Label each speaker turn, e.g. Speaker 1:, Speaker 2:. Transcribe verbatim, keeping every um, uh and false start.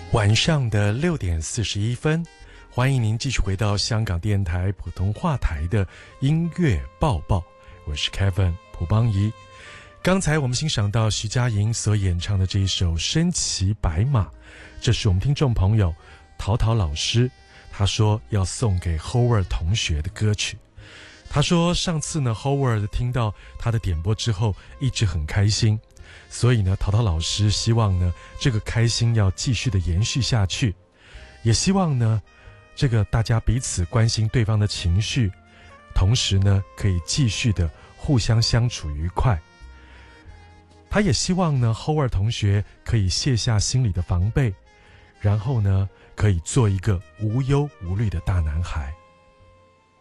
Speaker 1: 晚上的六点四十一分，欢迎您继续回到香港电台普通话台的音乐报报，我是 Kevin 蒲邦仪。刚才我们欣赏到徐佳莹所演唱的这一首《身骑白马》，这是我们听众朋友陶陶老师，他说要送给 Howard 同学的歌曲。他说上次呢 Howard 听到他的点播之后一直很开心，所以呢陶陶老师希望呢这个开心要继续的延续下去，也希望呢这个大家彼此关心对方的情绪，同时呢可以继续的互相相处愉快。他也希望呢 Howard 同学可以卸下心里的防备，然后呢可以做一个无忧无虑的大男孩。